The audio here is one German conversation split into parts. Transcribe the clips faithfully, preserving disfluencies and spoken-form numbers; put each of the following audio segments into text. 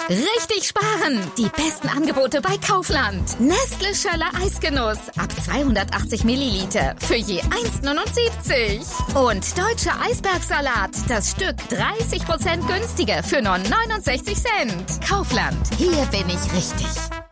Richtig sparen! Die besten Angebote bei Kaufland. Nestle Schöller Eisgenuss ab zweihundertachtzig Milliliter für je eins neunundsiebzig. Und Deutscher Eisbergsalat, das Stück dreißig Prozent günstiger für nur neunundsechzig Cent. Kaufland, hier bin ich richtig.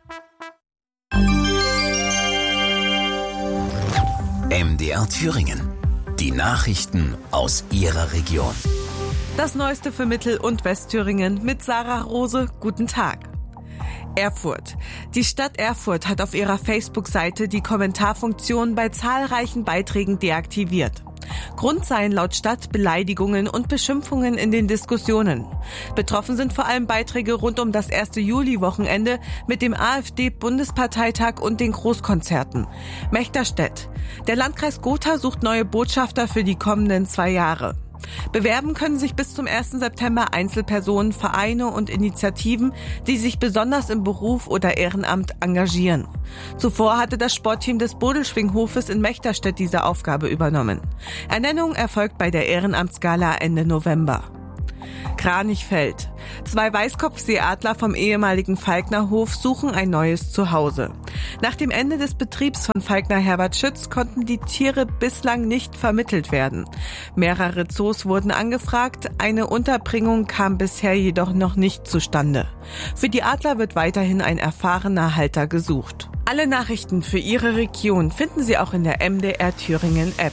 M D R Thüringen. Die Nachrichten aus Ihrer Region. Das Neueste für Mittel- und Westthüringen mit Sarah Rose. Guten Tag. Erfurt. Die Stadt Erfurt hat auf ihrer Facebook-Seite die Kommentarfunktion bei zahlreichen Beiträgen deaktiviert. Grund seien laut Stadt Beleidigungen und Beschimpfungen in den Diskussionen. Betroffen sind vor allem Beiträge rund um das erste Juli-Wochenende mit dem AfD-Bundesparteitag und den Großkonzerten. Mechterstedt. Der Landkreis Gotha sucht neue Botschafter für die kommenden zwei Jahre. Bewerben können sich bis zum ersten September Einzelpersonen, Vereine und Initiativen, die sich besonders im Beruf oder Ehrenamt engagieren. Zuvor hatte das Sportteam des Bodelschwinghofes in Mechterstedt diese Aufgabe übernommen. Ernennung erfolgt bei der Ehrenamtsgala Ende November. Kranichfeld. Zwei Weißkopfseeadler vom ehemaligen Falknerhof suchen ein neues Zuhause. Nach dem Ende des Betriebs von Falkner Herbert Schütz konnten die Tiere bislang nicht vermittelt werden. Mehrere Zoos wurden angefragt, eine Unterbringung kam bisher jedoch noch nicht zustande. Für die Adler wird weiterhin ein erfahrener Halter gesucht. Alle Nachrichten für Ihre Region finden Sie auch in der M D R Thüringen App.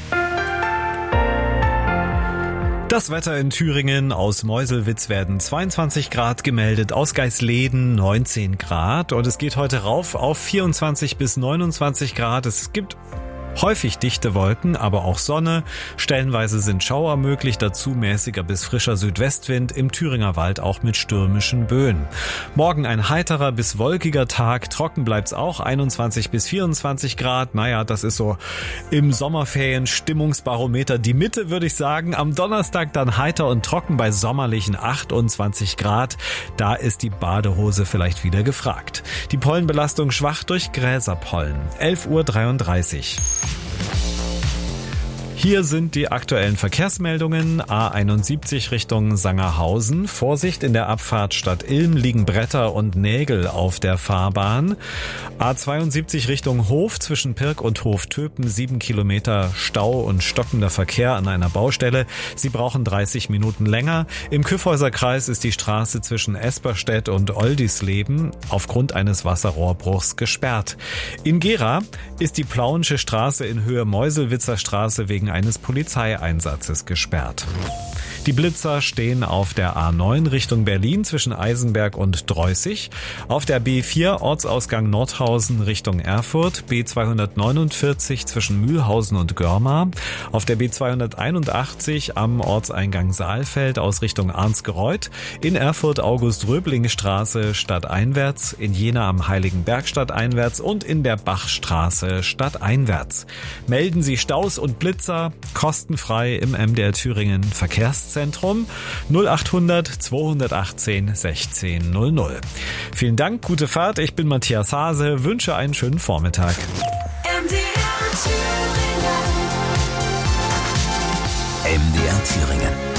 Das Wetter in Thüringen: aus Meuselwitz werden zweiundzwanzig Grad gemeldet, aus Geisleden neunzehn Grad und es geht heute rauf auf vierundzwanzig bis neunundzwanzig Grad. Es gibt häufig dichte Wolken, aber auch Sonne. Stellenweise sind Schauer möglich, dazu mäßiger bis frischer Südwestwind, im Thüringer Wald auch mit stürmischen Böen. Morgen ein heiterer bis wolkiger Tag, trocken bleibt's auch, einundzwanzig bis vierundzwanzig Grad. Naja, das ist so im Sommerferien-Stimmungsbarometer die Mitte, würde ich sagen. Am Donnerstag dann heiter und trocken bei sommerlichen achtundzwanzig Grad. Da ist die Badehose vielleicht wieder gefragt. Die Pollenbelastung schwach durch Gräserpollen. elf Uhr dreiunddreißig. Hier sind die aktuellen Verkehrsmeldungen. A einundsiebzig Richtung Sangerhausen. Vorsicht, in der Abfahrt Stadt Ilm liegen Bretter und Nägel auf der Fahrbahn. A zweiundsiebzig Richtung Hof zwischen Pirk und Hoftöpen. Sieben Kilometer Stau und stockender Verkehr an einer Baustelle. Sie brauchen dreißig Minuten länger. Im Kyffhäuserkreis ist die Straße zwischen Esperstedt und Oldisleben aufgrund eines Wasserrohrbruchs gesperrt. In Gera ist die Plauensche Straße in Höhe Meuselwitzer Straße wegen eines Polizeieinsatzes gesperrt. Die Blitzer stehen auf der A neun Richtung Berlin zwischen Eisenberg und Dreußig, auf der B vier Ortsausgang Nordhausen Richtung Erfurt, B zweihundertneunundvierzig zwischen Mühlhausen und Görmar, auf der B zweihunderteinundachtzig am Ortseingang Saalfeld aus Richtung Arnsgereuth, in Erfurt August-Röbling-Straße stadteinwärts, in Jena am Heiligenberg stadteinwärts und in der Bachstraße stadteinwärts. Melden Sie Staus und Blitzer kostenfrei im M D R Thüringen Verkehrszentrum. Zentrum null achthundert zweihundertachtzehn sechzehn null null. Vielen Dank, gute Fahrt. Ich bin Matthias Hase, wünsche einen schönen Vormittag. M D R Thüringen. M D R Thüringen.